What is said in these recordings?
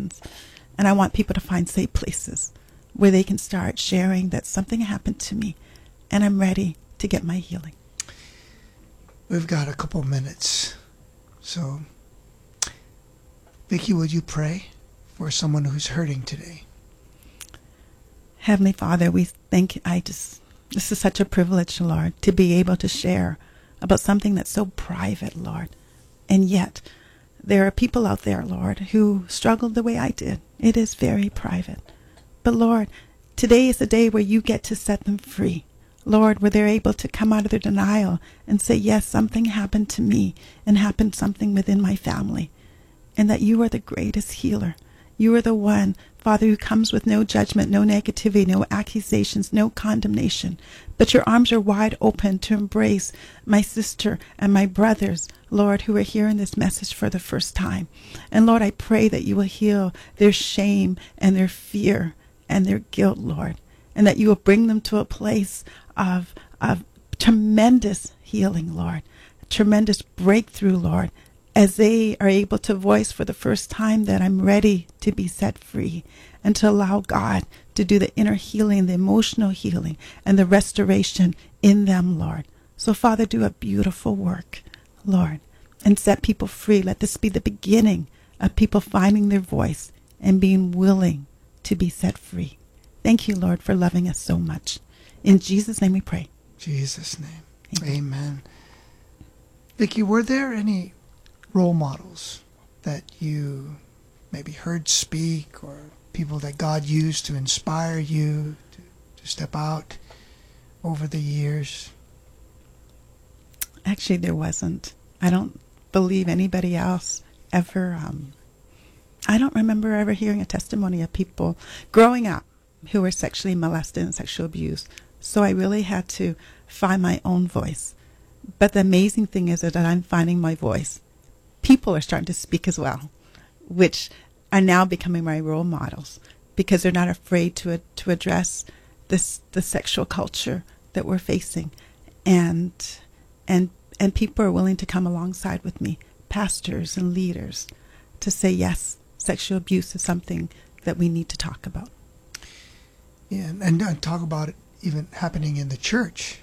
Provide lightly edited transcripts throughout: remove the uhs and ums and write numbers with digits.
happens. And I want people to find safe places where they can start sharing that something happened to me and I'm ready to get my healing. We've got a couple minutes. So, Vicki, would you pray for someone who's hurting today? Heavenly Father, we thank you. This is such a privilege, Lord, to be able to share about something that's so private, Lord. And yet, there are people out there, Lord, who struggled the way I did. It is very private. But Lord, today is the day where you get to set them free. Lord, where they're able to come out of their denial and say, yes, something happened to me and happened something within my family. And that you are the greatest healer. You are the one, Father, who comes with no judgment, no negativity, no accusations, no condemnation. But your arms are wide open to embrace my sister and my brothers, Lord, who are hearing this message for the first time. And Lord, I pray that you will heal their shame and their fear and their guilt, Lord. And that you will bring them to a place of tremendous healing, Lord. Tremendous breakthrough, Lord. As they are able to voice for the first time that I'm ready to be set free and to allow God to do the inner healing, the emotional healing, and the restoration in them, Lord. So, Father, do a beautiful work, Lord, and set people free. Let this be the beginning of people finding their voice and being willing to be set free. Thank you, Lord, for loving us so much. In Jesus' name we pray. Jesus' name. Amen. Vicki, were there any role models that you maybe heard speak or people that God used to inspire you to step out over the years? Actually, there wasn't. I don't believe anybody else ever. I don't remember ever hearing a testimony of people growing up who were sexually molested and sexual abused. So I really had to find my own voice. But the amazing thing is that I'm finding my voice. People are starting to speak as well, which are now becoming my role models because they're not afraid to address the sexual culture that we're facing, and people are willing to come alongside with me, pastors and leaders, to say yes, sexual abuse is something that we need to talk about. Yeah, and talk about it even happening in the church,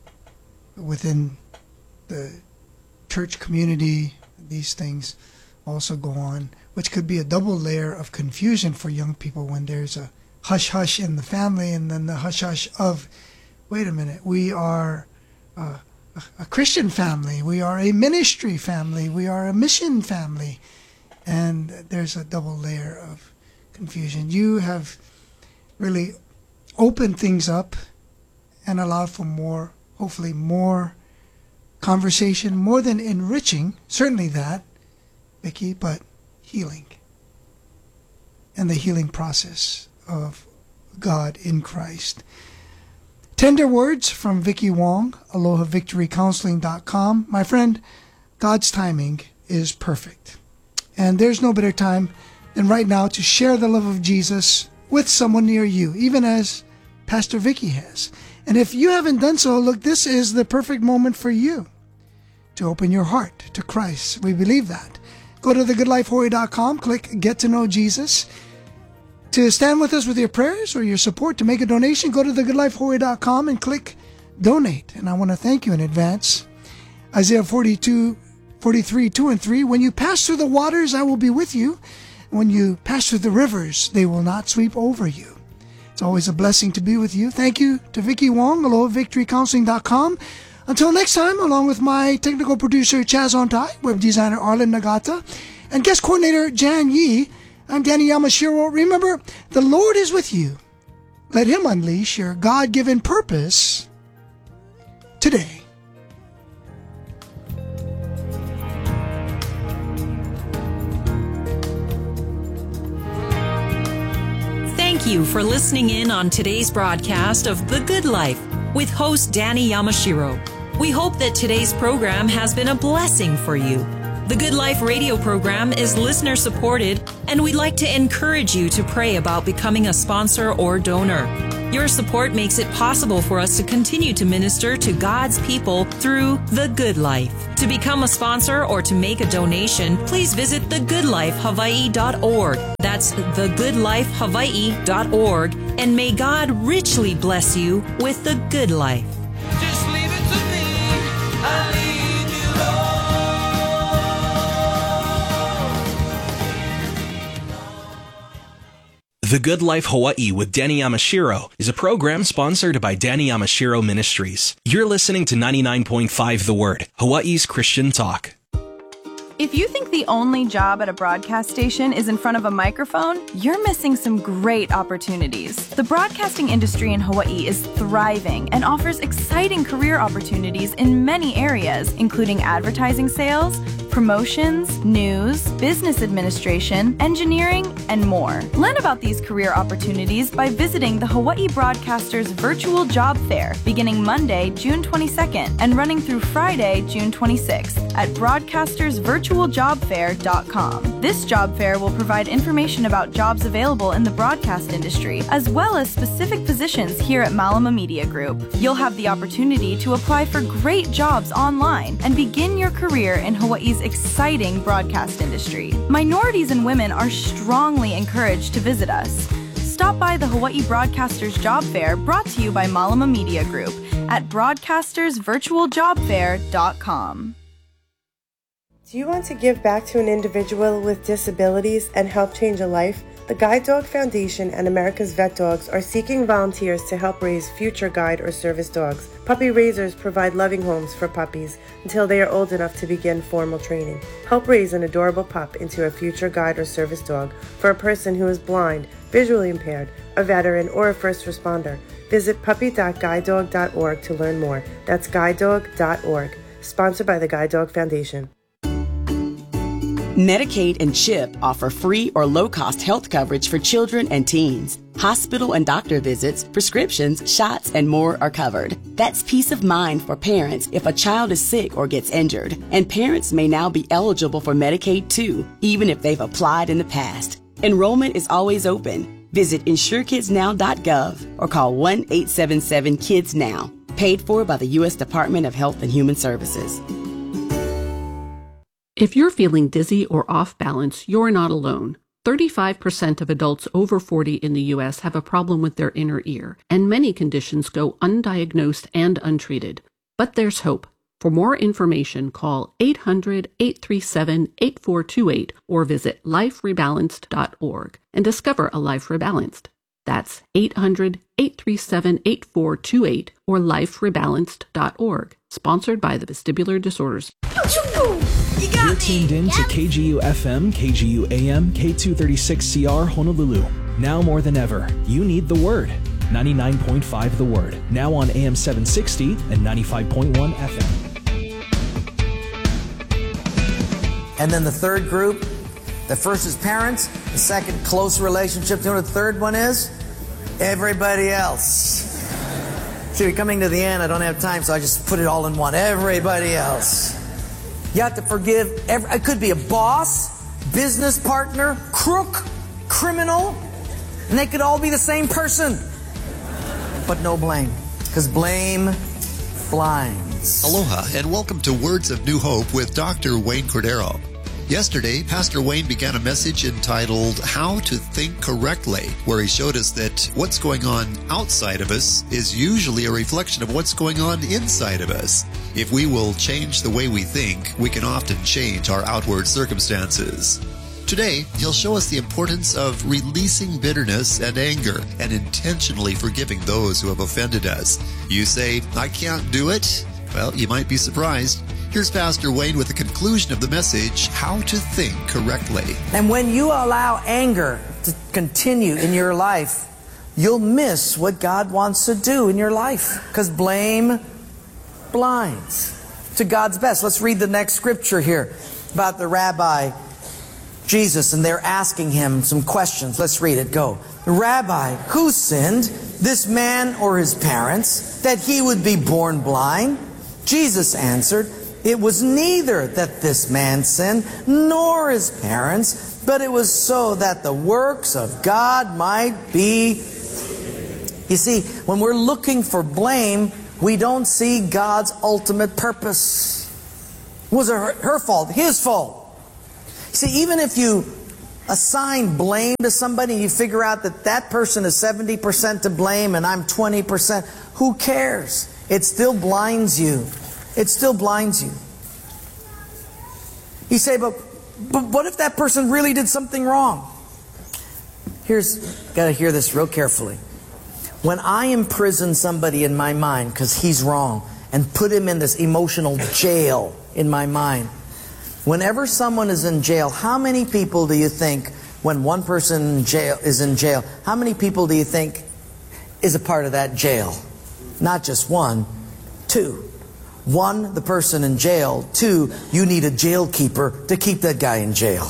within the church community. These things also go on, which could be a double layer of confusion for young people when there's a hush-hush in the family and then the hush-hush of, wait a minute, we are a Christian family, we are a ministry family, we are a mission family, and there's a double layer of confusion. You have really opened things up and allowed for more, hopefully more conversation, more than enriching, certainly that, Vicki, but healing. And the healing process of God in Christ. Tender words from Vicki Wong, AlohaVictoryCounseling.com. My friend, God's timing is perfect. And there's no better time than right now to share the love of Jesus with someone near you, even as Pastor Vicki has. And if you haven't done so, look, this is the perfect moment for you to open your heart to Christ. We believe that. Go to thegoodlifehawaii.com, click Get to Know Jesus. To stand with us with your prayers or your support, to make a donation, go to thegoodlifehawaii.com and click Donate. And I want to thank you in advance. Isaiah 43, 2 and 3, when you pass through the waters, I will be with you. When you pass through the rivers, they will not sweep over you. It's always a blessing to be with you. Thank you to Vicki Wong, AlohaVictoryCounseling.com. Until next time, along with my technical producer, Chaz Ontai, web designer, Arlen Nagata, and guest coordinator, Jan Yi, I'm Danny Yamashiro. Remember, the Lord is with you. Let Him unleash your God-given purpose today. Thank you for listening in on today's broadcast of The Good Life with host Danny Yamashiro. We hope that today's program has been a blessing for you. The Good Life radio program is listener supported, and we'd like to encourage you to pray about becoming a sponsor or donor. Your support makes it possible for us to continue to minister to God's people through The Good Life. To become a sponsor or to make a donation, please visit thegoodlifehawaii.org. That's thegoodlifehawaii.org. And may God richly bless you with the good life. Just leave it to me. I leave you alone. The Good Life Hawaii with Danny Yamashiro is a program sponsored by Danny Yamashiro Ministries. You're listening to 99.5 The Word, Hawaii's Christian talk. If you think the only job at a broadcast station is in front of a microphone, you're missing some great opportunities. The broadcasting industry in Hawaii is thriving and offers exciting career opportunities in many areas, including advertising sales, promotions, news, business administration, engineering, and more. Learn about these career opportunities by visiting the Hawaii Broadcasters Virtual Job Fair, beginning Monday, June 22nd, and running through Friday, June 26th, at broadcastersvirtualjobfair.com. This job fair will provide information about jobs available in the broadcast industry, as well as specific positions here at Malama Media Group. You'll have the opportunity to apply for great jobs online and begin your career in Hawaii's exciting broadcast industry. Minorities and women are strongly encouraged to visit us. Stop by the Hawaii Broadcasters Job Fair, brought to you by Malama Media Group, at broadcastersvirtualjobfair.com. Do you want to give back to an individual with disabilities and help change a life? The Guide Dog Foundation and America's Vet Dogs are seeking volunteers to help raise future guide or service dogs. Puppy raisers provide loving homes for puppies until they are old enough to begin formal training. Help raise an adorable pup into a future guide or service dog for a person who is blind, visually impaired, a veteran, or a first responder. Visit puppy.guidedog.org to learn more. That's guidedog.org. Sponsored by the Guide Dog Foundation. Medicaid and CHIP offer free or low-cost health coverage for children and teens. Hospital and doctor visits, prescriptions, shots, and more are covered. That's peace of mind for parents if a child is sick or gets injured. And parents may now be eligible for Medicaid too, even if they've applied in the past. Enrollment is always open. Visit InsureKidsNow.gov or call 1-877-KIDS-NOW. Paid for by the U.S. Department of Health and Human Services. If you're feeling dizzy or off balance, you're not alone. 35% of adults over 40 in the U.S. have a problem with their inner ear, and many conditions go undiagnosed and untreated. But there's hope. For more information, call 800-837-8428 or visit liferebalanced.org and discover a life rebalanced. That's 800-837-8428 or liferebalanced.org. Sponsored by the Vestibular Disorders. You're tuned in to KGU FM, KGU AM, K236CR Honolulu. Now more than ever, you need the Word. 99.5 The Word. Now on AM 760 and 95.1 FM. And then the third group, the first is parents, the second close relationship. You know what the third one is? Everybody else. See, we're coming to the end. I don't have time, so I just put it all in one. Everybody else. You have to forgive. It could be a boss, business partner, crook, criminal, and they could all be the same person. But no blame, because blame blinds. Aloha, and welcome to Words of New Hope with Dr. Wayne Cordero. Yesterday, Pastor Wayne began a message entitled How to Think Correctly, where he showed us that what's going on outside of us is usually a reflection of what's going on inside of us. If we will change the way we think, we can often change our outward circumstances. Today, he'll show us the importance of releasing bitterness and anger and intentionally forgiving those who have offended us. You say, I can't do it? Well, you might be surprised. Here's Pastor Wayne with the conclusion of the message, How to Think Correctly. And when you allow anger to continue in your life, you'll miss what God wants to do in your life. Because blame blinds to God's best. Let's read the next scripture here about the rabbi, Jesus, and they're asking him some questions. Let's read it. Go. Rabbi, who sinned, this man or his parents, that he would be born blind? Jesus answered, it was neither that this man sinned, nor his parents, but it was so that the works of God might be You see, when we're looking for blame, we don't see God's ultimate purpose. Was it her fault? His fault. See, even if you assign blame to somebody and you figure out that that person is 70% to blame and I'm 20%, who cares? It still blinds you. It still blinds you. You say, but what if that person really did something wrong? Got to hear this real carefully. When I imprison somebody in my mind because he's wrong and put him in this emotional jail in my mind, whenever someone is in jail, how many people do you think, when one person is in jail, how many people do you think is a part of that jail? Not just one, two. One, the person in jail. Two, you need a jail keeper to keep that guy in jail.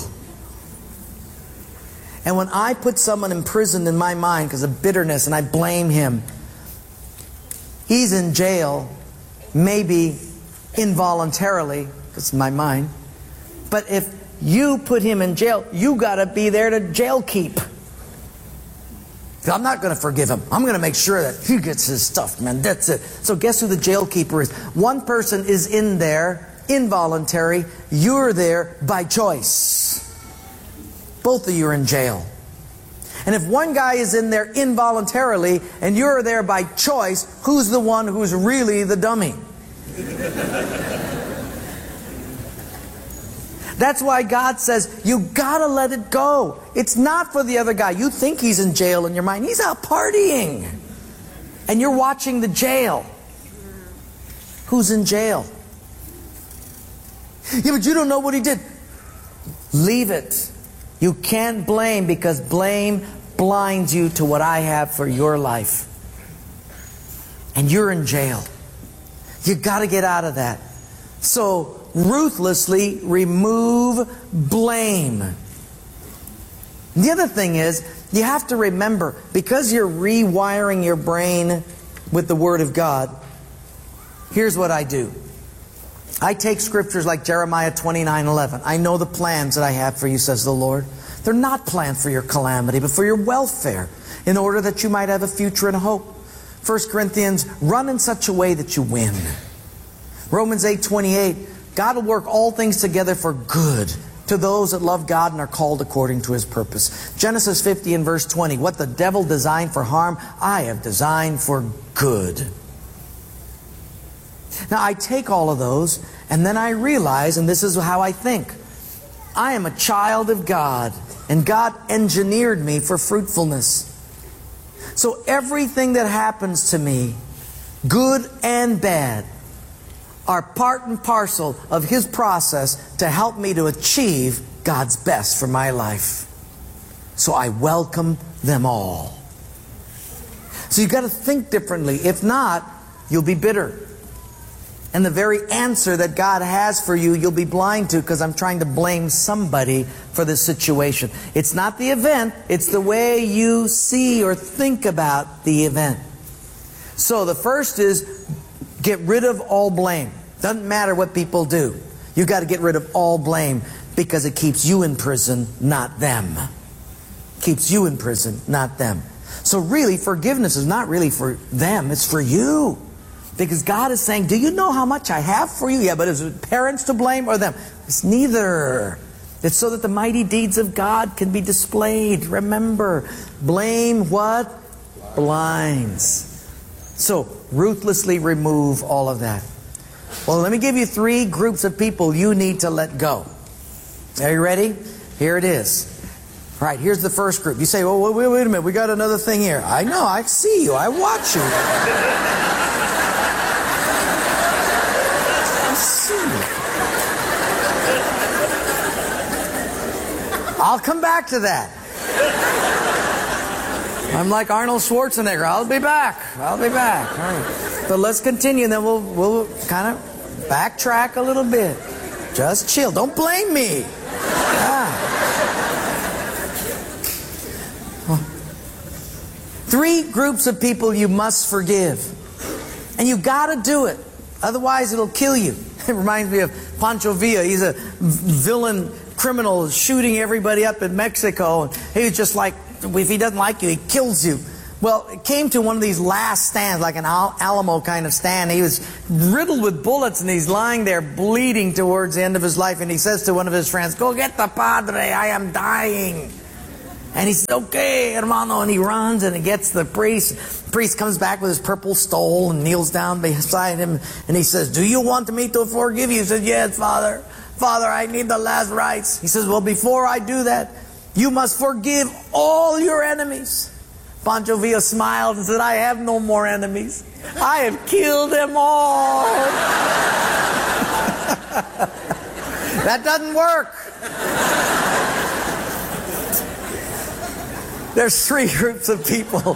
And when I put someone in prison in my mind because of bitterness and I blame him, he's in jail, maybe involuntarily, because it's my mind. But if you put him in jail, you got to be there to jail keep. I'm not going to forgive him. I'm going to make sure that he gets his stuff, man. That's it. So guess who the jail keeper is? One person is in there, involuntary. You're there by choice. Both of you are in jail. And if one guy is in there involuntarily and you're there by choice, who's the one who's really the dummy? That's why God says, you gotta let it go. It's not for the other guy. You think he's in jail in your mind. He's out partying. And you're watching the jail. Who's in jail? Yeah, but you don't know what he did. Leave it. You can't blame, because blame blinds you to what I have for your life. And you're in jail. You got to get out of that. So ruthlessly remove blame. The other thing is, you have to remember, because you're rewiring your brain with the Word of God, here's what I do. I take scriptures like Jeremiah 29:11. I know the plans that I have for you, says the Lord. They're not planned for your calamity, but for your welfare, in order that you might have a future and hope. 1 Corinthians, run in such a way that you win. Romans 8:28, God will work all things together for good to those that love God and are called according to His purpose. Genesis 50 and verse 20, what the devil designed for harm, I have designed for good. Now I take all of those and then I realize, and this is how I think, I am a child of God and God engineered me for fruitfulness. So everything that happens to me, good and bad, are part and parcel of His process to help me to achieve God's best for my life. So I welcome them all. So you've got to think differently. If not, you'll be bitter. And the very answer that God has for you, you'll be blind to, because I'm trying to blame somebody for this situation. It's not the event, it's the way you see or think about the event. So the first is, get rid of all blame. Doesn't matter what people do. You've got to get rid of all blame, because it keeps you in prison, not them. Keeps you in prison, not them. So really, forgiveness is not really for them, it's for you. Because God is saying, do you know how much I have for you? Yeah, but is it parents to blame or them? It's neither. It's so that the mighty deeds of God can be displayed. Remember, blame what? Blinds. So, ruthlessly remove all of that. Well, let me give you 3 groups of people you need to let go. Are you ready? Here it is. All right, here's the first group. You say, well, wait a minute, we got another thing here. I know, I see you, I watch you. I'll come back to that. I'm like Arnold Schwarzenegger. I'll be back. All right. But let's continue, and then we'll kind of backtrack a little bit. Just chill. Don't blame me. Well, 3 groups of people you must forgive. And you got to do it. Otherwise, it'll kill you. It reminds me of Pancho Villa. He's a villain criminal shooting everybody up in Mexico. And he's just like, if he doesn't like you, he kills you. Well, it came to one of these last stands, like an Alamo kind of stand. He was riddled with bullets, and he's lying there bleeding towards the end of his life. And he says to one of his friends, "Go get the padre, I am dying." And he says, "Okay, hermano," and he runs and he gets the priest. The priest comes back with his purple stole and kneels down beside him, and he says, "Do you want me to forgive you?" He says, "Yes, Father. Father, I need the last rites." He says, "Well, before I do that, you must forgive all your enemies." Pancho Villa smiled and said, "I have no more enemies. I have killed them all." That doesn't work. There's three groups of people.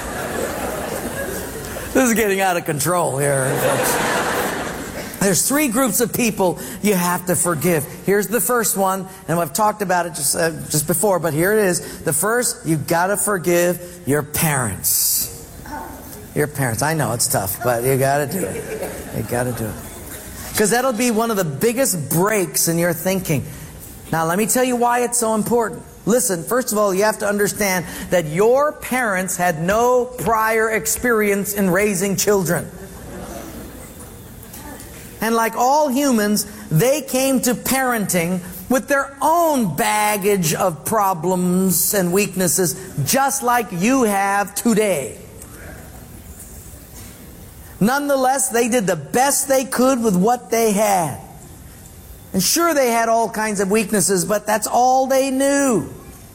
This is getting out of control here. There's three groups of people you have to forgive. Here's the first one, and I've talked about it just before, but here it is. The first, you've got to forgive your parents. Your parents. I know it's tough, but you got to do it. You got to do it. Because that'll be one of the biggest breaks in your thinking. Now, let me tell you why it's so important. Listen, first of all, you have to understand that your parents had no prior experience in raising children. And like all humans, they came to parenting with their own baggage of problems and weaknesses, just like you have today. Nonetheless, they did the best they could with what they had. And sure, they had all kinds of weaknesses, but that's all they knew.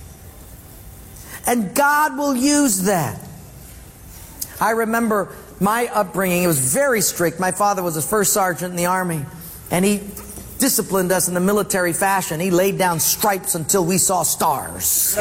And God will use that. I remember my upbringing, it was very strict. My father was a first sergeant in the Army, and he disciplined us in the military fashion. He laid down stripes until we saw stars.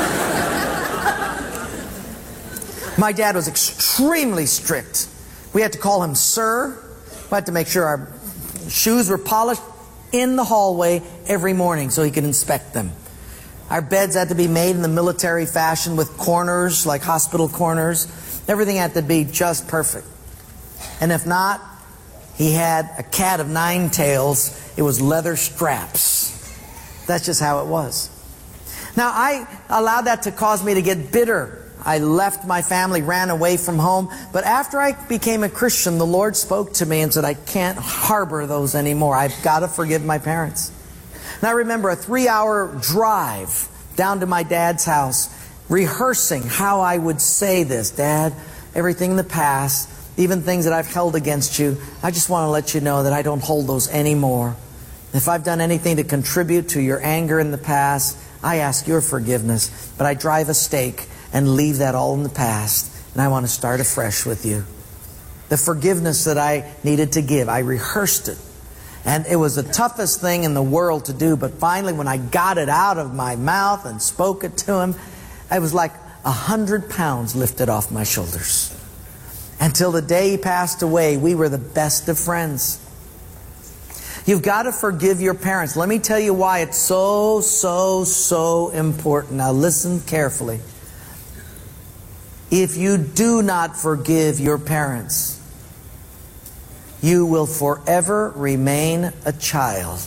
My dad was extremely strict. We had to call him sir. We had to make sure our shoes were polished in the hallway every morning so he could inspect them. Our beds had to be made in the military fashion with corners, like hospital corners. Everything had to be just perfect. And if not, he had a cat of 9 tails. It was leather straps. That's just how it was. Now, I allowed that to cause me to get bitter. I left my family, ran away from home. But after I became a Christian, the Lord spoke to me and said, I can't harbor those anymore. I've got to forgive my parents. And I remember a 3-hour drive down to my dad's house, rehearsing how I would say this. Dad, everything in the past, even things that I've held against you, I just want to let you know that I don't hold those anymore. If I've done anything to contribute to your anger in the past, I ask your forgiveness. But I drive a stake and leave that all in the past, and I want to start afresh with you. The forgiveness that I needed to give, I rehearsed it. And it was the toughest thing in the world to do, but finally when I got it out of my mouth and spoke it to him, it was like 100 pounds lifted off my shoulders. Until the day he passed away, we were the best of friends. You've got to forgive your parents. Let me tell you why it's so, so, so important. Now listen carefully. If you do not forgive your parents, you will forever remain a child.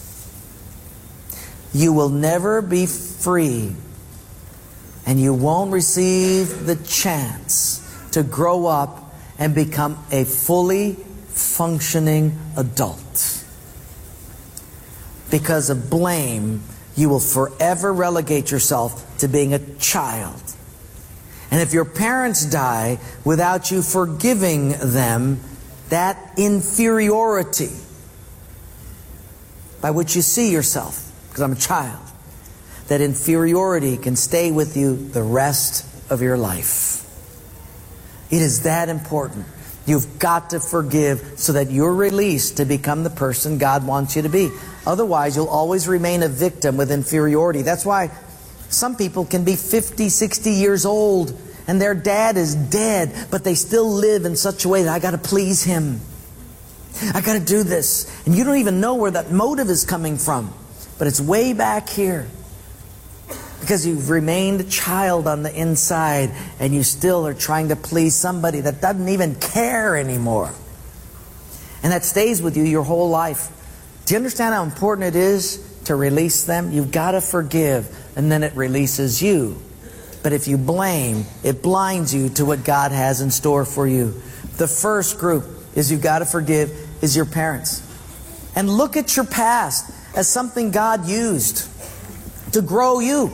You will never be free, and you won't receive the chance to grow up and become a fully functioning adult. Because of blame, you will forever relegate yourself to being a child. And if your parents die without you forgiving them, that inferiority by which you see yourself, because I'm a child, that inferiority can stay with you the rest of your life. It is that important. You've got to forgive so that you're released to become the person God wants you to be. Otherwise, you'll always remain a victim with inferiority. That's why some people can be 50, 60 years old and their dad is dead, but they still live in such a way that I got to please him. I got to do this. And you don't even know where that motive is coming from. But it's way back here. Because you've remained a child on the inside and you still are trying to please somebody that doesn't even care anymore. And that stays with you your whole life. Do you understand how important it is to release them? You've got to forgive, and then it releases you. But if you blame, it blinds you to what God has in store for you. The first group is you've got to forgive is your parents. And look at your past as something God used to grow you.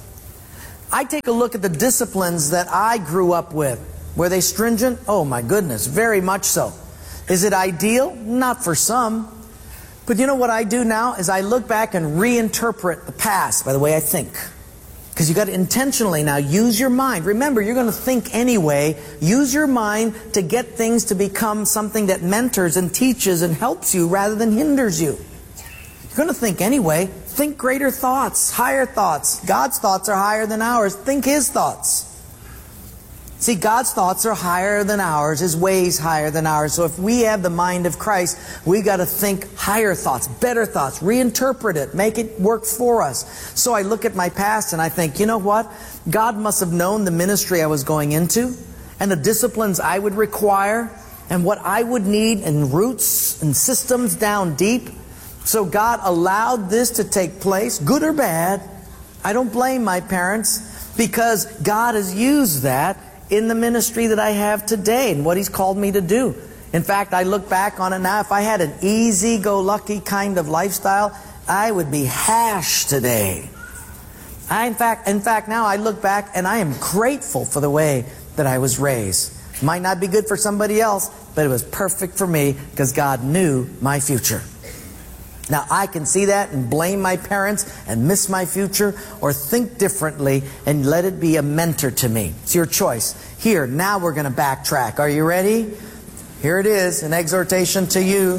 I take a look at the disciplines that I grew up with. Were they stringent? Oh my goodness, very much so. Is it ideal? Not for some. But you know what I do now is I look back and reinterpret the past by the way I think. Because you've got to intentionally now use your mind. Remember, you're going to think anyway. Use your mind to get things to become something that mentors and teaches and helps you rather than hinders you. You're going to think anyway. Think greater thoughts, higher thoughts. God's thoughts are higher than ours. Think His thoughts. See, God's thoughts are higher than ours. His ways higher than ours. So if we have the mind of Christ, we got to think higher thoughts, better thoughts, reinterpret it, make it work for us. So I look at my past and I think, you know what? God must have known the ministry I was going into and the disciplines I would require and what I would need and roots and systems down deep. So God allowed this to take place, good or bad. I don't blame my parents because God has used that in the ministry that I have today and what He's called me to do. In fact, I look back on it now. If I had an easy-go-lucky kind of lifestyle, I would be hash today. In fact, now I look back and I am grateful for the way that I was raised. Might not be good for somebody else, but it was perfect for me because God knew my future. Now, I can see that and blame my parents and miss my future or think differently and let it be a mentor to me. It's your choice. Here, now we're going to backtrack. Are you ready? Here it is, an exhortation to you.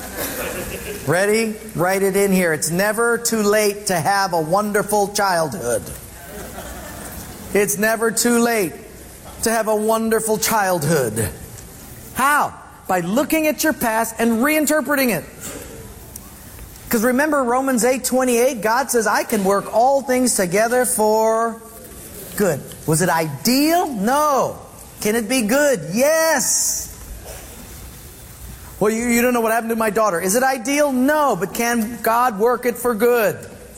Ready? Write it in here. It's never too late to have a wonderful childhood. It's never too late to have a wonderful childhood. How? By looking at your past and reinterpreting it. Because remember Romans 8:28, God says, I can work all things together for good. Was it ideal? No. Can it be good? Yes. Well, you don't know what happened to my daughter. Is it ideal? No. But can God work it for good?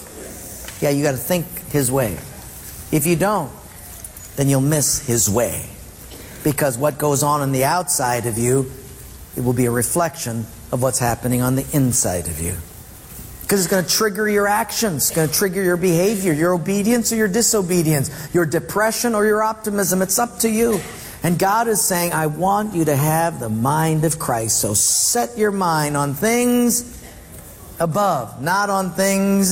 Yeah, you got to think His way. If you don't, then you'll miss His way. Because what goes on the outside of you, it will be a reflection of what's happening on the inside of you. Because it's going to trigger your actions. It's going to trigger your behavior, your obedience or your disobedience, your depression or your optimism. It's up to you. And God is saying, I want you to have the mind of Christ. So set your mind on things above, not on things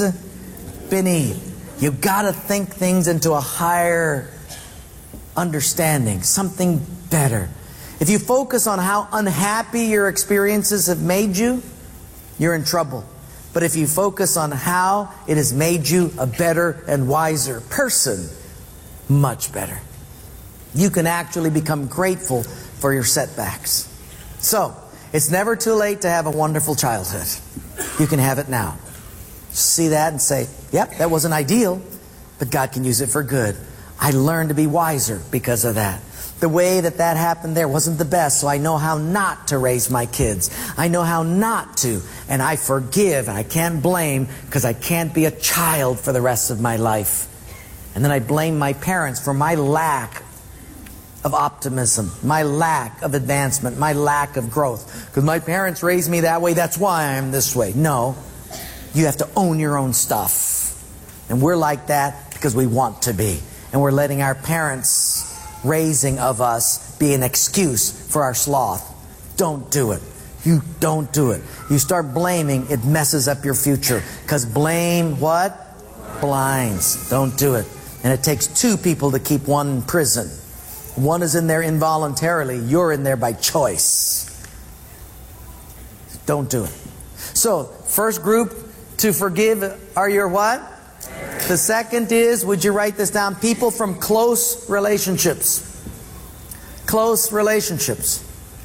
beneath. You've got to think things into a higher understanding, something better. If you focus on how unhappy your experiences have made you, you're in trouble. But if you focus on how it has made you a better and wiser person, much better. You can actually become grateful for your setbacks. So, it's never too late to have a wonderful childhood. You can have it now. See that and say, yep, that wasn't ideal, but God can use it for good. I learned to be wiser because of that. The way that happened there wasn't the best, so I know how not to raise my kids. I know how not to, and I forgive, and I can't blame because I can't be a child for the rest of my life. And then I blame my parents for my lack of optimism, my lack of advancement, my lack of growth. Because my parents raised me that way, that's why I'm this way. No, you have to own your own stuff. And we're like that because we want to be. And we're letting our parents' raising of us be an excuse for our sloth. Don't do it. You don't do it. You start blaming, it messes up your future. Because blame, what? Blinds. Don't do it. And it takes two people to keep one in prison. One is in there involuntarily. You're in there by choice. Don't do it. So, first group to forgive are your what? The second is, would you write this down? People from close relationships. Close relationships.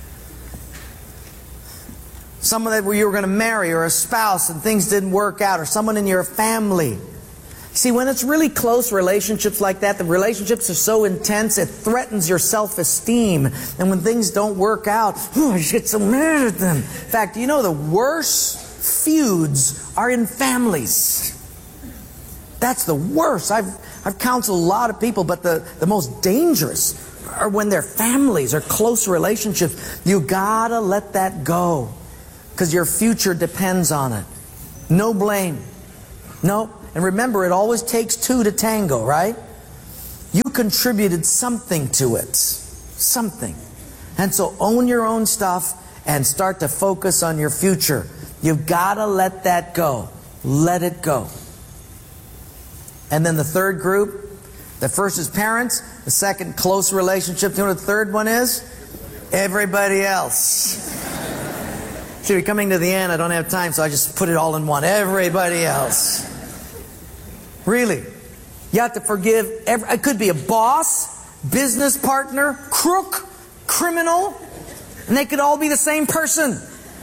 Someone that you were going to marry or a spouse and things didn't work out, or someone in your family. See, when it's really close relationships like that, the relationships are so intense, it threatens your self-esteem. And when things don't work out, I just get so mad at them. In fact, you know the worst feuds are in families. That's the worst. I've counseled a lot of people, but the most dangerous are when their families or close relationships. You gotta let that go, because your future depends on it. No blame. No. And remember, it always takes two to tango, right? You contributed something to it. Something. And so own your own stuff and start to focus on your future. You've got to let that go. Let it go. And then the third group, the first is parents, the second, close relationships. You know what the third one is? Everybody else. See, we're coming to the end. I don't have time, so I just put it all in one. Everybody else. Really. You have to forgive. It could be a boss, business partner, crook, criminal, and they could all be the same person.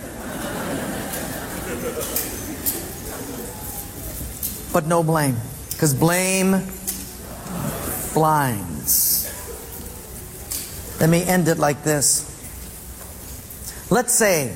But no blame, because blame blinds. Let me end it like this. Let's say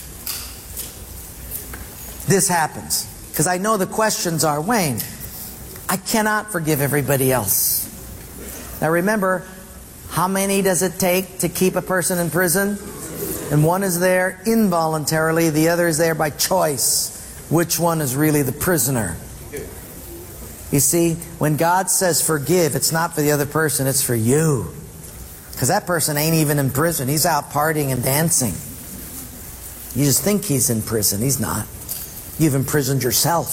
this happens, because I know the questions are, Wayne, I cannot forgive everybody else. Now remember, how many does it take to keep a person in prison? And one is there involuntarily, the other is there by choice. Which one is really the prisoner? You see, when God says forgive, it's not for the other person, it's for you. Because that person ain't even in prison. He's out partying and dancing. You just think he's in prison. He's not. You've imprisoned yourself.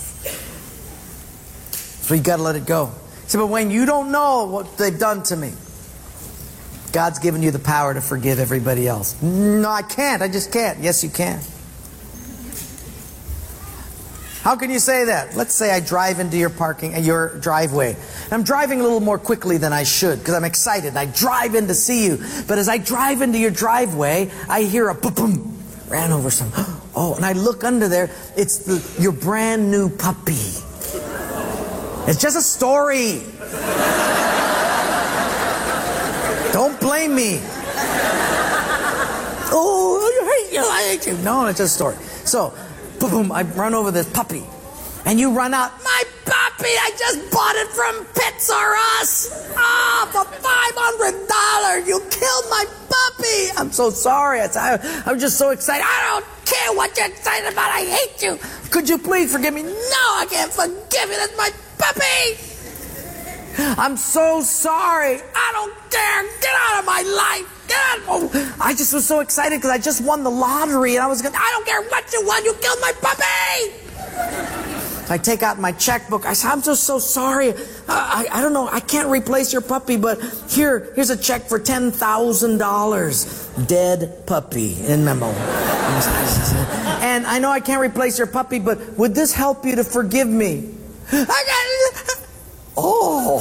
So you got to let it go. See, but Wayne, you don't know what they've done to me. God's given you the power to forgive everybody else. No, I can't. I just can't. Yes, you can. How can you say that? Let's say I drive into your driveway. I'm driving a little more quickly than I should because I'm excited. I drive in to see you. But as I drive into your driveway, I hear a boom, ran over some. Oh, and I look under there. It's your brand new puppy. It's just a story. Don't blame me. Oh, I hate you. No, it's just a story. So, boom, I run over this puppy. And you run out, my puppy, I just bought it from Pets R Us. For $500. You killed my puppy. I'm so sorry. I'm just so excited. I don't care what you're excited about. I hate you. Could you please forgive me? No, I can't forgive you. That's my puppy. I'm so sorry. I don't care. Get out of my life. Get out. Oh, I just was so excited because I just won the lottery and I don't care what you won. You killed my puppy. I take out my checkbook. I say, I'm just so sorry. I don't know. I can't replace your puppy, but here's a check for $10,000. Dead puppy in memo. And I know I can't replace your puppy, but would this help you to forgive me? Oh,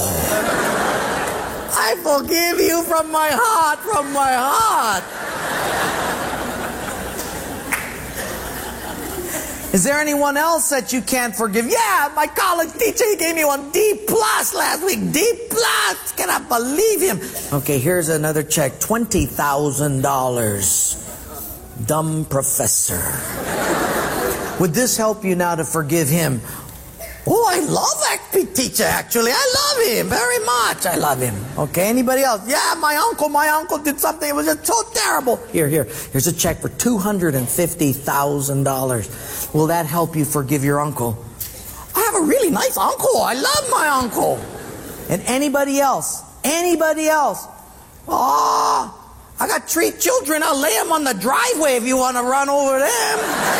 I forgive you from my heart, from my heart. Is there anyone else that you can't forgive? Yeah, my college teacher, he gave me one D+ last week. D+. Cannot believe him. Okay, here's another check. $20,000. Dumb professor. Would this help you now to forgive him? Oh, I love that teacher, actually. I love him very much. I love him. Okay, anybody else? Yeah, my uncle did something. It was just so terrible. Here's a check for $250,000. Will that help you forgive your uncle? I have a really nice uncle. I love my uncle. And anybody else? Anybody else? Oh, I got 3 children. I'll lay them on the driveway if you want to run over them.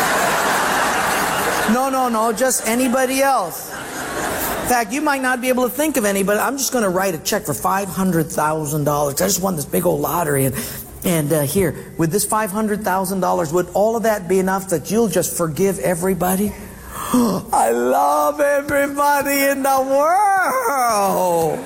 No, just anybody else. In fact, you might not be able to think of anybody. I'm just going to write a check for $500,000. I just won this big old lottery. And here, with this $500,000, would all of that be enough that you'll just forgive everybody? I love everybody in the world.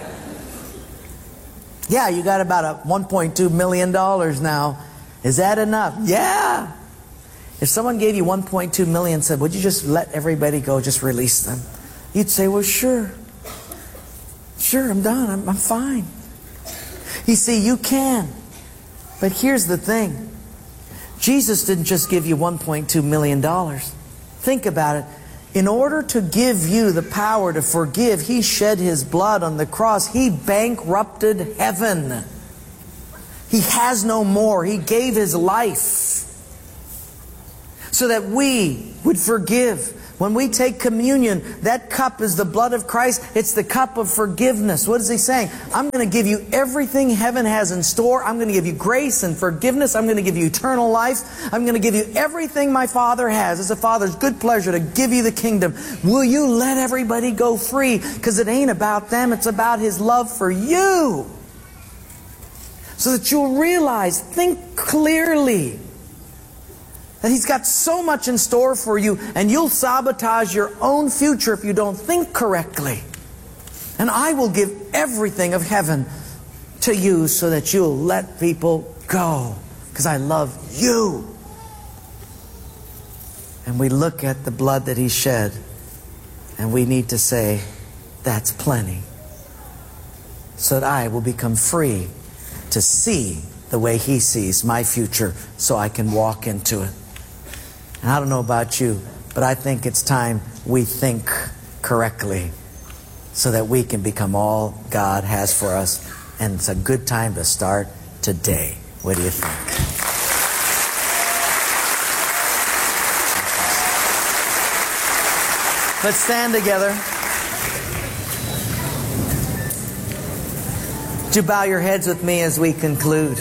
Yeah, you got about $1.2 million now. Is that enough? Yeah. If someone gave you $1.2 million and said, would you just let everybody go, just release them? You'd say, well, sure. Sure, I'm done. I'm fine. You see, you can. But here's the thing. Jesus didn't just give you $1.2 million. Think about it. In order to give you the power to forgive, He shed His blood on the cross. He bankrupted heaven. He has no more. He gave His life so that we would forgive. When we take communion, that cup is the blood of Christ. It's the cup of forgiveness. What is He saying? I'm going to give you everything heaven has in store. I'm going to give you grace and forgiveness. I'm going to give you eternal life. I'm going to give you everything my Father has. It's a Father's good pleasure to give you the kingdom. Will you let everybody go free? Because it ain't about them. It's about His love for you. So that you'll realize, think clearly, that He's got so much in store for you, and you'll sabotage your own future if you don't think correctly. And I will give everything of heaven to you so that you'll let people go, because I love you. And we look at the blood that He shed, and we need to say, that's plenty, so that I will become free to see the way He sees my future, so I can walk into it. And I don't know about you, but I think it's time we think correctly so that we can become all God has for us. And it's a good time to start today. What do you think? Let's stand together. Would you bow your heads with me as we conclude?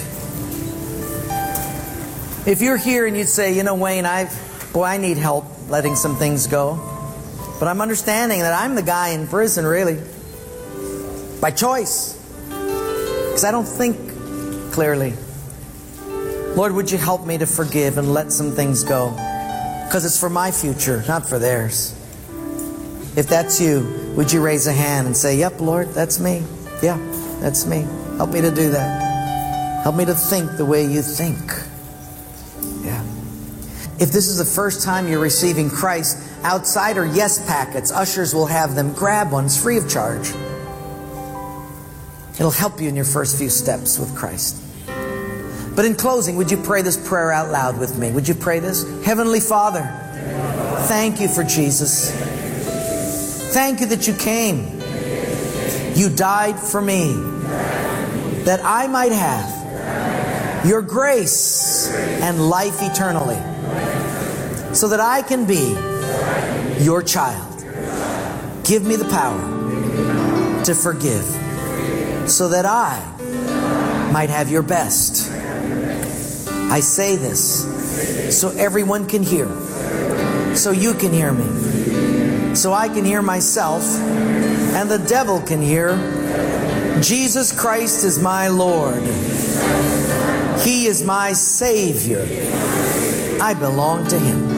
If you're here and you'd say, you know, Wayne, I need help letting some things go. But I'm understanding that I'm the guy in prison, really. By choice. Because I don't think clearly. Lord, would you help me to forgive and let some things go? Because it's for my future, not for theirs. If that's you, would you raise a hand and say, yep, Lord, that's me. Yeah, that's me. Help me to do that. Help me to think the way you think. Yeah. If this is the first time you're receiving Christ, outside are yes packets. Ushers will have them. Grab one. It's free of charge. It'll help you in your first few steps with Christ. But in closing, would you pray this prayer out loud with me? Would you pray this? Heavenly Father, thank you for Jesus. Thank you that you came. You died for me, that I might have your grace and life eternally, so that I can be your child. Give me the power to forgive, so that I might have your best. I say this so everyone can hear, so you can hear me, so I can hear myself, and the devil can hear. Jesus Christ is my Lord. He is my Savior. I belong to Him.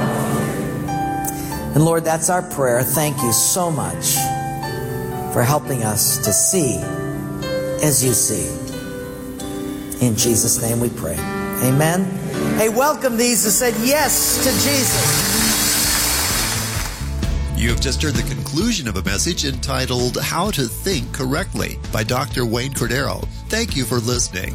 And Lord, that's our prayer. Thank you so much for helping us to see as you see. In Jesus' name we pray. Amen. Hey, welcome these who said yes to Jesus. You have just heard the conclusion of a message entitled How to Think Correctly by Dr. Wayne Cordero. Thank you for listening.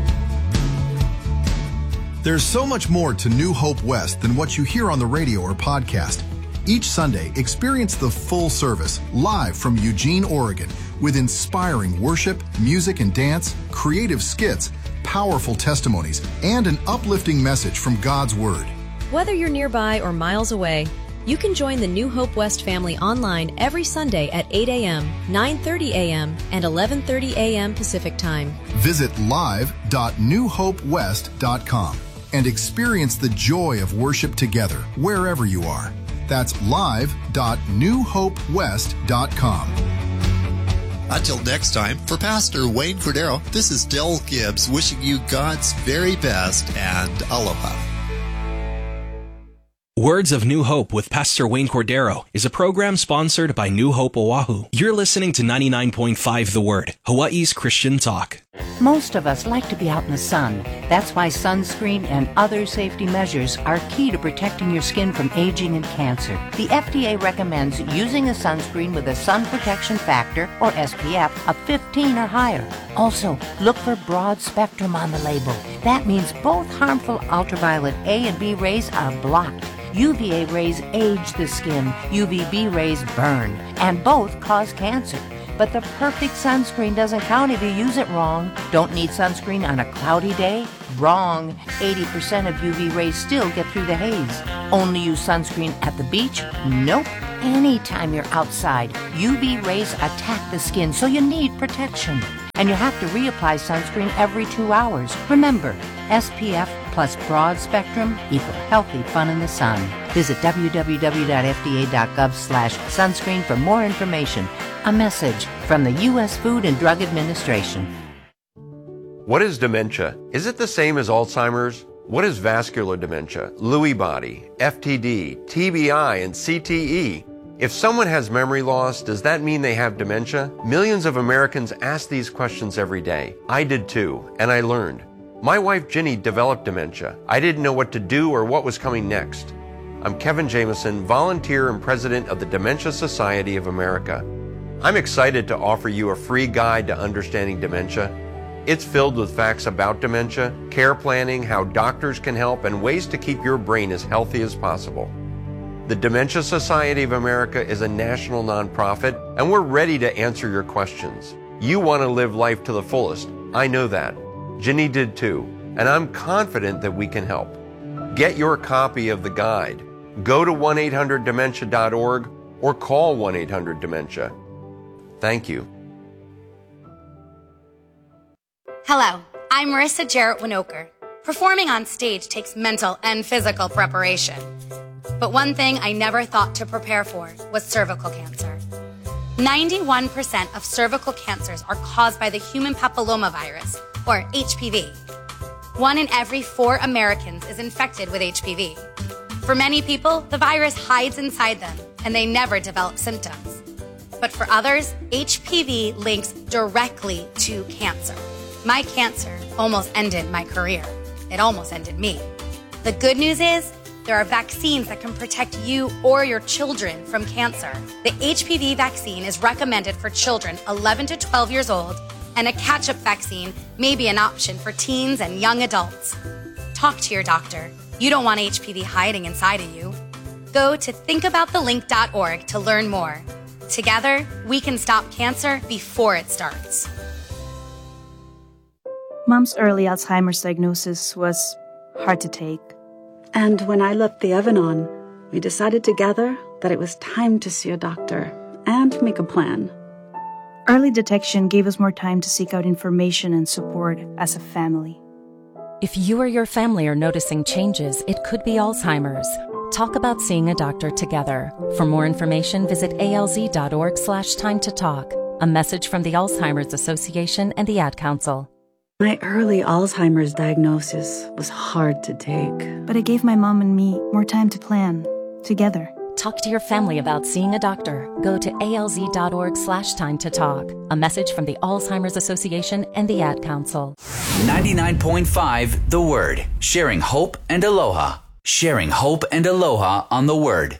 There's so much more to New Hope West than what you hear on the radio or podcast. Each Sunday, experience the full service live from Eugene, Oregon, with inspiring worship, music and dance, creative skits, powerful testimonies, and an uplifting message from God's Word. Whether you're nearby or miles away, you can join the New Hope West family online every Sunday at 8 a.m., 9:30 a.m., and 11:30 a.m. Pacific Time. Visit live.newhopewest.com and experience the joy of worship together wherever you are. That's live.newhopewest.com. Until next time, for Pastor Wayne Cordero, this is Del Gibbs wishing you God's very best and aloha. Words of New Hope with Pastor Wayne Cordero is a program sponsored by New Hope Oahu. You're listening to 99.5 The Word, Hawaii's Christian talk. Most of us like to be out in the sun. That's why sunscreen and other safety measures are key to protecting your skin from aging and cancer. The FDA recommends using a sunscreen with a sun protection factor, or SPF, of 15 or higher. Also, look for broad spectrum on the label. That means both harmful ultraviolet A and B rays are blocked. UVA rays age the skin, UVB rays burn, and both cause cancer. But the perfect sunscreen doesn't count if you use it wrong. Don't need sunscreen on a cloudy day? Wrong. 80% of UV rays still get through the haze. Only use sunscreen at the beach? Nope. Anytime you're outside, UV rays attack the skin, so you need protection. And you have to reapply sunscreen every 2 hours. Remember, SPF plus broad spectrum equal healthy fun in the sun. Visit www.fda.gov/sunscreen for more information. A message from the U.S. Food and Drug Administration. What is dementia? Is it the same as Alzheimer's? What is vascular dementia, Lewy body, FTD, TBI, and CTE? If someone has memory loss, does that mean they have dementia? Millions of Americans ask these questions every day. I did too, and I learned. My wife Ginny developed dementia. I didn't know what to do or what was coming next. I'm Kevin Jameson, volunteer and president of the Dementia Society of America. I'm excited to offer you a free guide to understanding dementia. It's filled with facts about dementia, care planning, how doctors can help, and ways to keep your brain as healthy as possible. The Dementia Society of America is a national nonprofit, and we're ready to answer your questions. You want to live life to the fullest. I know that. Ginny did too, and I'm confident that we can help. Get your copy of the guide. Go to 1-800-DEMENTIA.org or call 1-800-DEMENTIA. Thank you. Hello, I'm Marissa Jarrett Winokur. Performing on stage takes mental and physical preparation. But one thing I never thought to prepare for was cervical cancer. 91% of cervical cancers are caused by the human papillomavirus, or HPV. 1 in every 4 Americans is infected with HPV. For many people, the virus hides inside them, and they never develop symptoms. But for others, HPV links directly to cancer. My cancer almost ended my career. It almost ended me. The good news is, there are vaccines that can protect you or your children from cancer. The HPV vaccine is recommended for children 11 to 12 years old, and a catch-up vaccine may be an option for teens and young adults. Talk to your doctor. You don't want HPV hiding inside of you. Go to thinkaboutthelink.org to learn more. Together, we can stop cancer before it starts. Mom's early Alzheimer's diagnosis was hard to take. And when I left the oven on, we decided together that it was time to see a doctor and make a plan. Early detection gave us more time to seek out information and support as a family. If you or your family are noticing changes, it could be Alzheimer's. Talk about seeing a doctor together. For more information, visit alz.org/time-to-talk. A message from the Alzheimer's Association and the Ad Council. My early Alzheimer's diagnosis was hard to take. But it gave my mom and me more time to plan, together. Talk to your family about seeing a doctor. Go to alz.org/time-to-talk. A message from the Alzheimer's Association and the Ad Council. 99.5 The Word. Sharing hope and aloha. Sharing hope and aloha on The Word.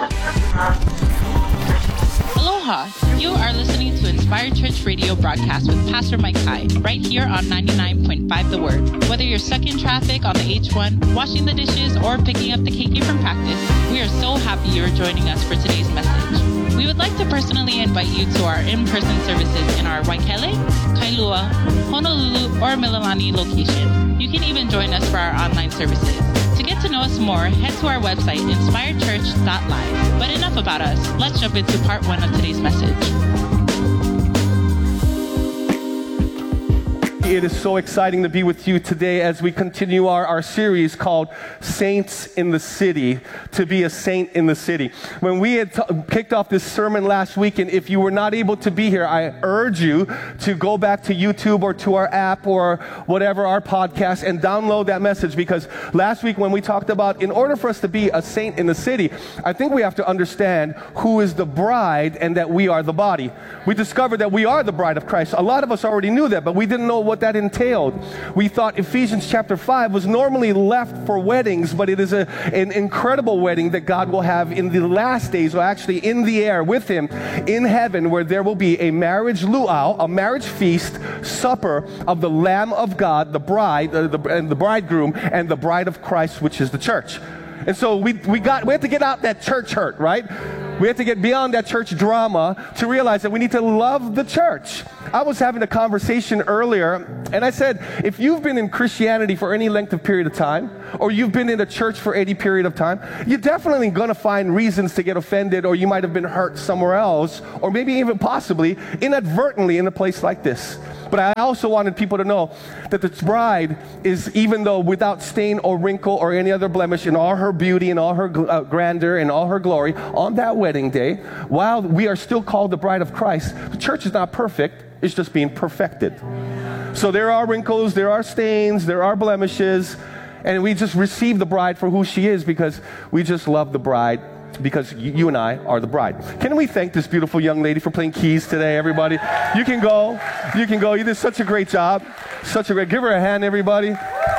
Aloha! You are listening to Inspired Church Radio broadcast with Pastor Mike Hai, right here on 99.5 The Word. Whether you're stuck in traffic on the H1, washing the dishes, or picking up the keiki from practice, we are so happy you're joining us for today's message. We would like to personally invite you to our in-person services in our Waikele, Kailua, Honolulu, or Mililani location. You can even join us for our online services. To get to know us more, head to our website, inspiredchurch.live. But enough about us. Let's jump into part 1 of today's message. It is so exciting to be with you today as we continue our series called Saints in the City, to be a saint in the city. When we had kicked off this sermon last week, and if you were not able to be here, I urge you to go back to YouTube or to our app or whatever, our podcast, and download that message, because last week when we talked about in order for us to be a saint in the city, I think we have to understand who is the bride and that we are the body. We discovered that we are the bride of Christ. A lot of us already knew that, but we didn't know what that entailed. We thought Ephesians chapter 5 was normally left for weddings, but it is an incredible wedding that God will have in the last days, or actually in the air with him in heaven, where there will be a marriage luau, a marriage feast, supper of the Lamb of God, the bride, and the bridegroom, and the bride of Christ, which is the church. And so we have to get out that church hurt, right? We have to get beyond that church drama to realize that we need to love the church. I was having a conversation earlier, and I said, if you've been in Christianity for any length of period of time, or you've been in a church for any period of time, you're definitely going to find reasons to get offended, or you might have been hurt somewhere else, or maybe even possibly inadvertently in a place like this. But I also wanted people to know that the bride is, even though without stain or wrinkle or any other blemish, in all her beauty and all her grandeur and all her glory, on that wedding day, while we are still called the bride of Christ, the church is not perfect, it's just being perfected. So there are wrinkles, there are stains, there are blemishes, and we just receive the bride for who she is because we just love the bride, because you and I are the bride. Can we thank this beautiful young lady for playing keys today, everybody? You can go. You can go. You did such a great job. Give her a hand, everybody.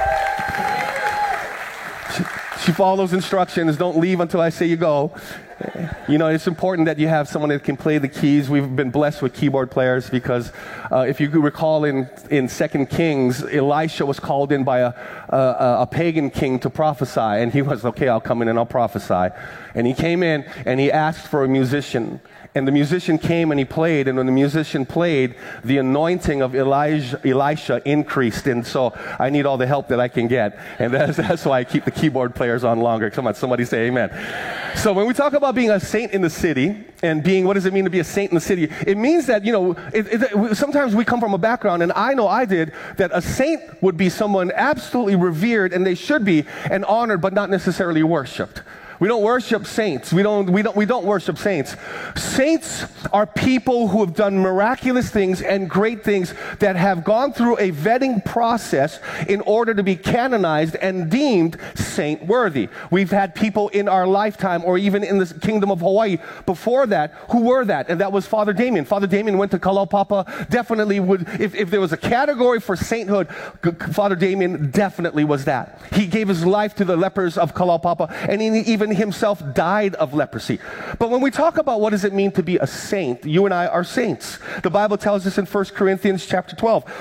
She follows instructions. Don't leave until I say you go. You know, it's important that you have someone that can play the keys. We've been blessed with keyboard players because if you recall in 2 Kings, Elisha was called in by a pagan king to prophesy. And he was, okay, I'll come in and I'll prophesy. And he came in and he asked for a musician. And the musician came and he played, and when the musician played, the anointing of Elisha increased. And so I need all the help that I can get. And that's why I keep the keyboard players on longer. Come on, somebody say amen. So when we talk about being a saint in the city, and being, what does it mean to be a saint in the city? It means that, you know, sometimes we come from a background, and I know I did, that a saint would be someone absolutely revered, and they should be, and honored, but not necessarily worshipped. We don't worship saints. We don't worship saints. Saints are people who have done miraculous things and great things that have gone through a vetting process in order to be canonized and deemed saint-worthy. We've had people in our lifetime, or even in the kingdom of Hawaii before that, who were that, and that was Father Damien. Father Damien went to Kalaupapa, definitely would, if there was a category for sainthood, Father Damien definitely was that. He gave his life to the lepers of Kalaupapa, and he even himself died of leprosy. But when we talk about what does it mean to be a saint, you and I are saints. The Bible tells us in 1 Corinthians chapter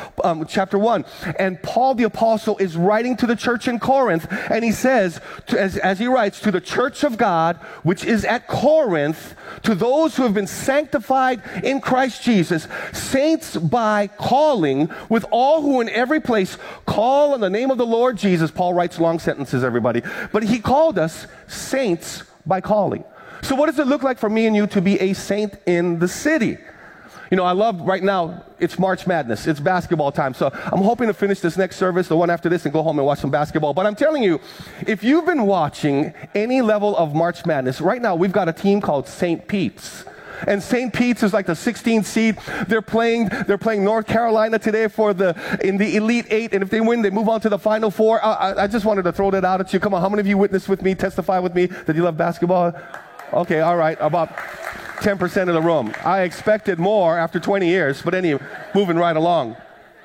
1, and Paul the apostle is writing to the church in Corinth, and he says, as he writes, to the church of God, which is at Corinth, to those who have been sanctified in Christ Jesus, saints by calling, with all who in every place call on the name of the Lord Jesus. Paul writes long sentences, everybody. But he called us saints by calling. So what does it look like for me and you to be a saint in the city? You know, I love right now, it's March Madness. It's basketball time. So I'm hoping to finish this next service, the one after this, and go home and watch some basketball. But I'm telling you, if you've been watching any level of March Madness, right now we've got a team called St. Pete's. And St. Pete's is like the 16th seed. They're playing North Carolina today in the Elite Eight. And if they win, they move on to the Final Four. I just wanted to throw that out at you. Come on, how many of you witness with me, testify with me that you love basketball? Okay, all right, about 10% of the room. I expected more after 20 years, but anyway, moving right along.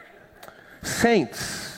Saints.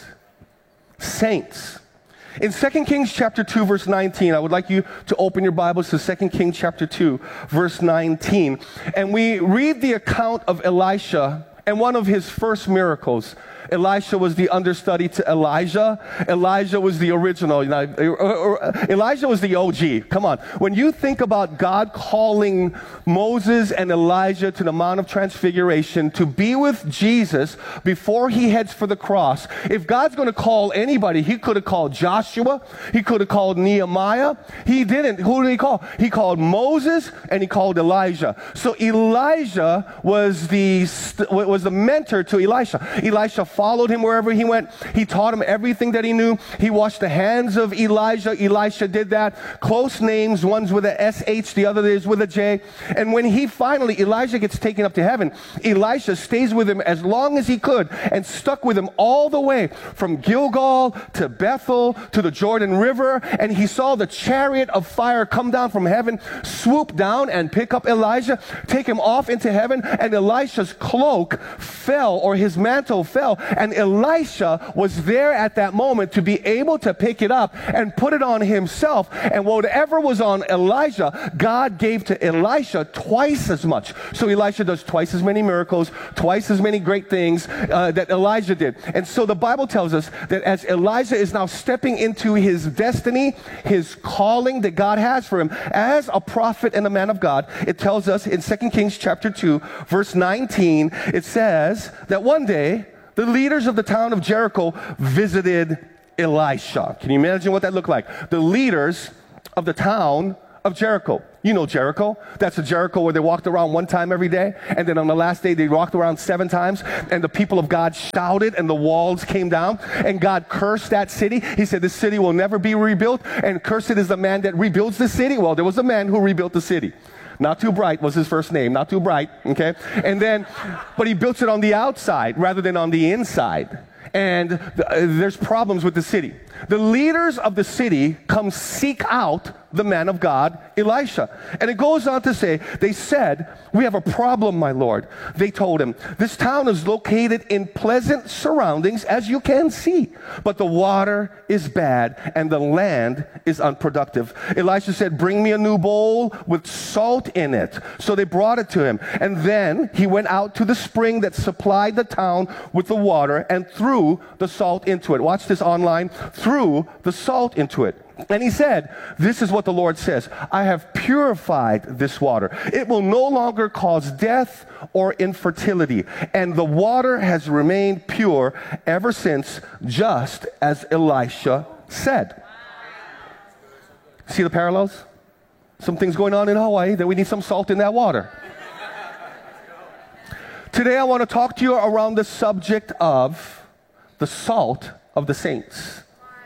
In 2 Kings chapter 2, verse 19, I would like you to open your Bibles to 2 Kings chapter 2, verse 19. And we read the account of Elisha and one of his first miracles. Elisha was the understudy to Elijah. Elijah was the original. Elijah was the OG. Come on. When you think about God calling Moses and Elijah to the Mount of Transfiguration to be with Jesus before he heads for the cross, if God's going to call anybody, he could have called Joshua. He could have called Nehemiah. He didn't. Who did he call? He called Moses and he called Elijah. So Elijah was the mentor to Elisha. Elisha followed him wherever he went. He taught him everything that he knew. He washed the hands of Elijah. Elisha did that. Close names, one's with a S-H, the other is with a J. And when Elijah gets taken up to heaven, Elisha stays with him as long as he could and stuck with him all the way from Gilgal to Bethel to the Jordan River. And he saw the chariot of fire come down from heaven, swoop down and pick up Elijah, take him off into heaven, and Elisha's cloak fell, or his mantle fell, and Elisha was there at that moment to be able to pick it up and put it on himself. And whatever was on Elijah, God gave to Elisha twice as much. So Elisha does twice as many miracles, twice as many great things that Elijah did. And so the Bible tells us that as Elijah is now stepping into his destiny, his calling that God has for him as a prophet and a man of God, it tells us in 2 Kings chapter 2, verse 19, it says that one day the leaders of the town of Jericho visited Elisha. Can you imagine what that looked like? The leaders of the town of Jericho. You know Jericho. That's a Jericho where they walked around one time every day, and then on the last day they walked around 7 times, and the people of God shouted and the walls came down, and God cursed that city. He said, this city will never be rebuilt, and cursed is the man that rebuilds the city. Well, there was a man who rebuilt the city. Not Too Bright was his first name. Not Too Bright, okay? And then, but he built it on the outside rather than on the inside. And there's problems with the city. The leaders of the city come seek out the man of God, Elisha. And it goes on to say, they said, we have a problem, my Lord. They told him, this town is located in pleasant surroundings, as you can see, but the water is bad and the land is unproductive. Elisha said, bring me a new bowl with salt in it. So they brought it to him. And then he went out to the spring that supplied the town with the water and threw the salt into it. Watch this online. Threw the salt into it. And he said, this is what the Lord says, I have purified this water. It will no longer cause death or infertility. And the water has remained pure ever since, just as Elisha said. See the parallels? Some things going on in Hawaii that we need some salt in that water. Today I want to talk to you around the subject of the salt of the saints.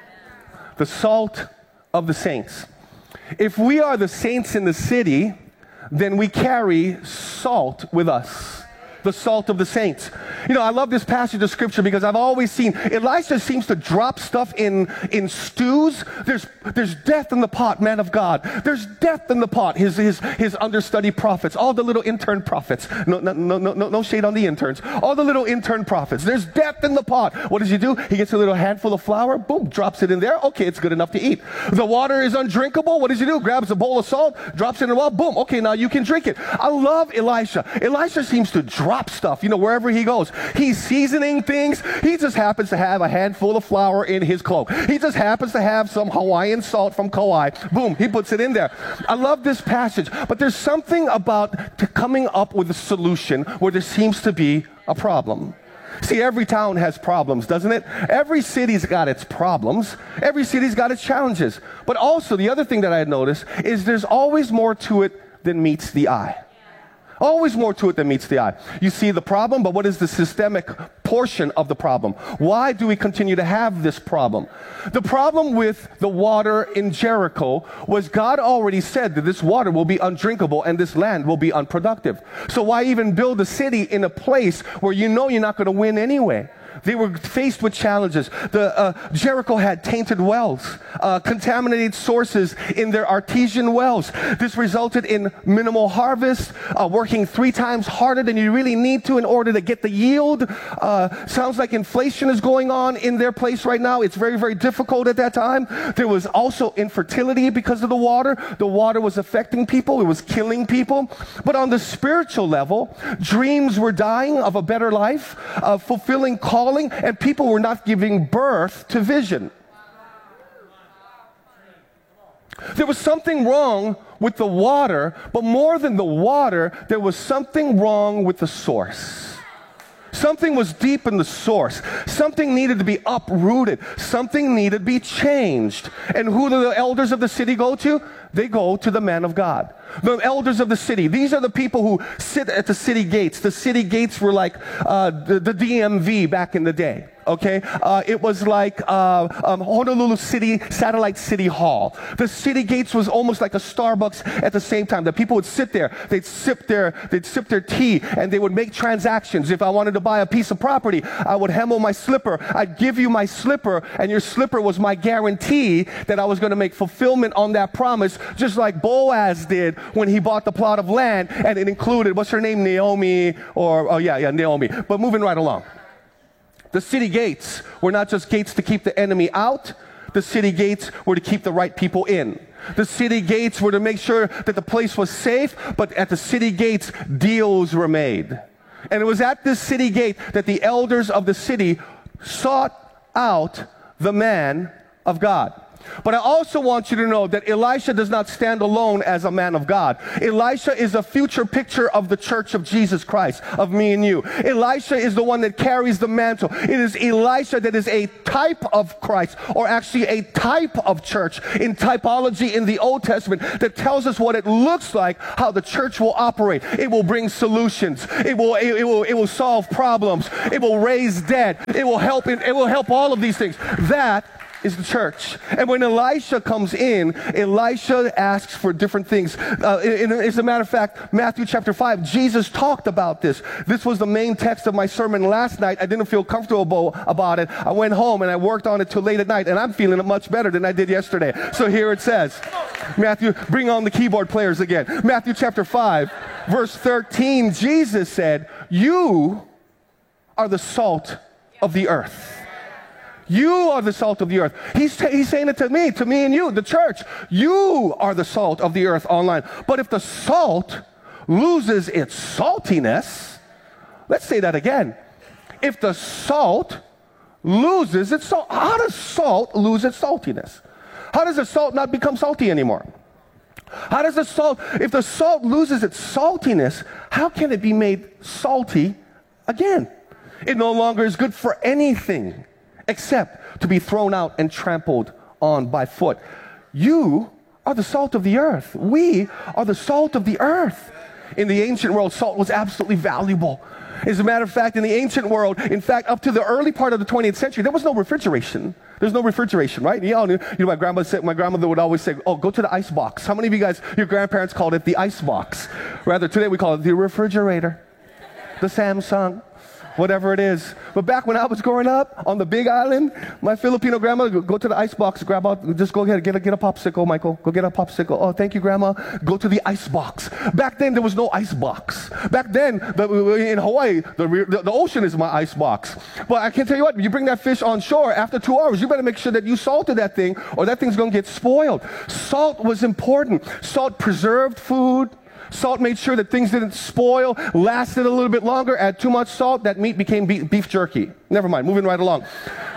The salt of the saints. If we are the saints in the city, then we carry salt with us. The salt of the saints. You know, I love this passage of scripture because I've always seen Elisha seems to drop stuff in stews. There's death in the pot, man of God. There's death in the pot. His understudy prophets, all the little intern prophets. No shade on the interns. All the little intern prophets. There's death in the pot. What does he do? He gets a little handful of flour, boom, drops it in there. Okay, it's good enough to eat. The water is undrinkable. What does he do? Grabs a bowl of salt, drops it in the well, boom. Okay, now you can drink it. I love Elisha. Elisha seems to drop stuff, you know, wherever he goes. He's seasoning things. He just happens to have a handful of flour in his cloak. He just happens to have some Hawaiian salt from Kauai. Boom, he puts it in there. I love this passage, but there's something about coming up with a solution where there seems to be a problem. See, every town has problems, doesn't it? Every city's got its problems. Every city's got its challenges. But also, the other thing that I noticed is there's always more to it than meets the eye. Always more to it than meets the eye. You see the problem, but what is the systemic portion of the problem? Why do we continue to have this problem? The problem with the water in Jericho was God already said that this water will be undrinkable and this land will be unproductive. So why even build a city in a place where you know you're not going to win anyway? They were faced with challenges. Jericho had tainted wells, contaminated sources in their artesian wells. This resulted in minimal harvest, working 3 times harder than you really need to in order to get the yield. Sounds like inflation is going on in their place right now. It's very, very difficult at that time. There was also infertility because of the water. The water was affecting people. It was killing people. But on the spiritual level, dreams were dying of a better life, fulfilling calling, and people were not giving birth to vision. There was something wrong with the water, but more than the water, there was something wrong with the source. Something was deep in the source. Something needed to be uprooted. Something needed to be changed. And who do the elders of the city go to? They go to the man of God. The elders of the city. These are the people who sit at the city gates. The city gates were like the DMV back in the day. Okay, it was like Honolulu City Satellite City Hall. The city gates was almost like a Starbucks at the same time. The people would sit there, they'd sip their tea, and they would make transactions. If I wanted to buy a piece of property, I would hemo my slipper. I'd give you my slipper, and your slipper was my guarantee that I was going to make fulfillment on that promise just like Boaz did when he bought the plot of land, and it included, what's her name, Naomi, Naomi. But moving right along. The city gates were not just gates to keep the enemy out. The city gates were to keep the right people in. The city gates were to make sure that the place was safe, but at the city gates, deals were made. And it was at this city gate that the elders of the city sought out the man of God. But I also want you to know that Elisha does not stand alone as a man of God. Elisha is a future picture of the church of Jesus Christ, of me and you. Elisha is the one that carries the mantle. It is Elisha that is a type of Christ, or actually a type of church in typology in the Old Testament that tells us what it looks like, how the church will operate. It will bring solutions. It will solve problems. It will raise dead. It will help all of these things. That is the church. And when Elisha comes in, Elisha asks for different things. As a matter of fact, Matthew chapter 5, Jesus talked about this. This was the main text of my sermon last night. I didn't feel comfortable about it. I went home and I worked on it till late at night, and I'm feeling it much better than I did yesterday. So here it says, Matthew, bring on the keyboard players again. Matthew chapter 5, verse 13, Jesus said, "You are the salt of the earth." You are the salt of the earth. He's saying it to me and you, the church. You are the salt of the earth online. But if the salt loses its saltiness, let's say that again. If the salt loses its salt, how does salt lose its saltiness? How does the salt not become salty anymore? How does the salt, if the salt loses its saltiness, how can it be made salty again? It no longer is good for anything except to be thrown out and trampled on by foot. You are the salt of the earth. We are the salt of the earth. In the ancient world, salt was absolutely valuable. As a matter of fact, in the ancient world, in fact, up to the early part of the 20th century, there was no refrigeration. There's no refrigeration, right? My grandmother would always say, "Oh, go to the ice box." How many of you guys, your grandparents called it the ice box? Rather, today we call it the refrigerator, the Samsung, whatever it is. But back when I was growing up on the Big Island, my Filipino grandmother would go to the ice box, grab out, just go ahead, get a popsicle, Michael. Go get a popsicle. Oh, thank you, Grandma. Go to the ice box. Back then, there was no ice box. Back then, in Hawaii, the ocean is my ice box. But I can tell you what, you bring that fish on shore, after 2 hours, you better make sure that you salted that thing, or that thing's going to get spoiled. Salt was important. Salt preserved food. Salt made sure that things didn't spoil, lasted a little bit longer. Add too much salt, that meat became beef jerky. Never mind, moving right along.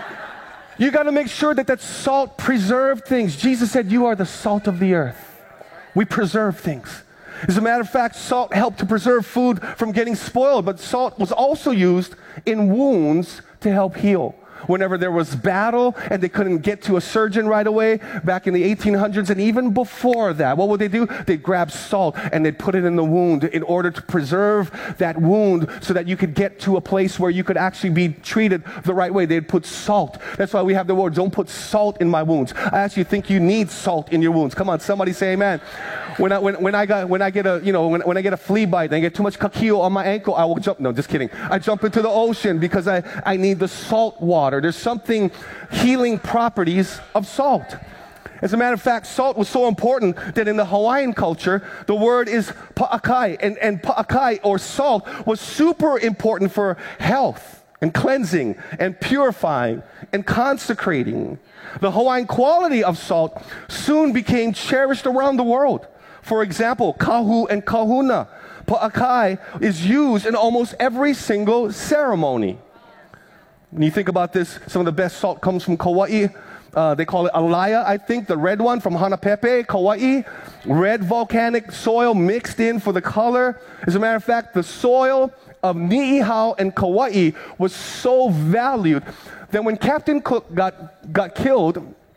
You got to make sure that salt preserved things. Jesus said, "You are the salt of the earth." We preserve things. As a matter of fact, salt helped to preserve food from getting spoiled, but salt was also used in wounds to help heal. Whenever there was battle and they couldn't get to a surgeon right away, back in the 1800s and even before that, what would they do? They'd grab salt and they'd put it in the wound in order to preserve that wound so that you could get to a place where you could actually be treated the right way. They'd put salt. That's why we have the word, "Don't put salt in my wounds." I actually think you need salt in your wounds. Come on, somebody say amen. When I get a flea bite and I get too much kakio on my ankle, I will jump. No, just kidding. I jump into the ocean because I need the salt water. There's something healing properties of salt. As a matter of fact, salt was so important that in the Hawaiian culture, the word is pa'akai. And pa'akai, or salt, was super important for health and cleansing and purifying and consecrating. The Hawaiian quality of salt soon became cherished around the world. For example, kahu and kahuna. Pa'akai is used in almost every single ceremony. When you think about this, some of the best salt comes from Kauai. They call it alaya, I think, the red one from Hanapepe, Kauai. Red volcanic soil mixed in for the color. As a matter of fact, the soil of Niihau and Kauai was so valued that when Captain Cook got killed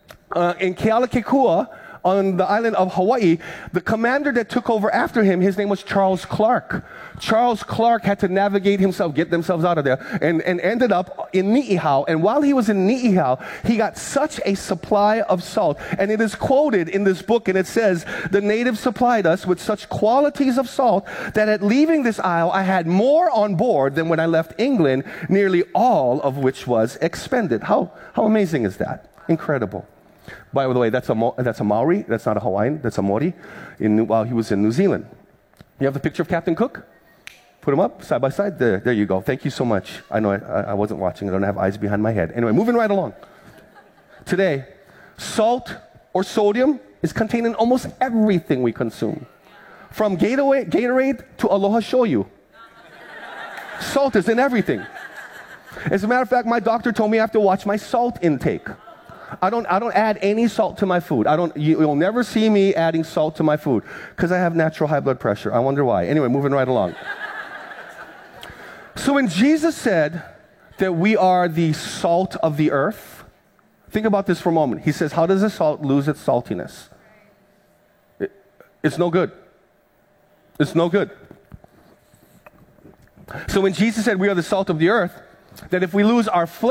in Kealakekua, on the island of Hawaii, the commander that took over after him, his name was Charles Clark. Charles Clark had to navigate himself, get themselves out of there, and ended up in Niihau. And while he was in Niihau, he got such a supply of salt. And it is quoted in this book, and it says, "The natives supplied us with such qualities of salt that at leaving this isle, I had more on board than when I left England, nearly all of which was expended." How amazing is that? Incredible. By the way, that's a Maori. That's not a Hawaiian. That's a Maori while he was in New Zealand. You have the picture of Captain Cook? Put them up side by side. There you go. Thank you so much. I know I wasn't watching. I don't have eyes behind my head. Anyway, moving right along. Today, salt or sodium is contained in almost everything we consume. From Gatorade to Aloha Shoyu. Salt is in everything. As a matter of fact, my doctor told me I have to watch my salt intake. I don't add any salt to my food. You'll never see me adding salt to my food because I have natural high blood pressure. I wonder why. Anyway, moving right along. So when Jesus said that we are the salt of the earth, think about this for a moment. He says, how does the salt lose its saltiness? It's no good. It's no good. So when Jesus said we are the salt of the earth, that if we lose our flavor,